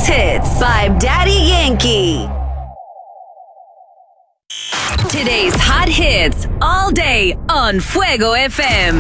Greatest hits by Daddy Yankee. Today's hot hits all day on Fuego FM.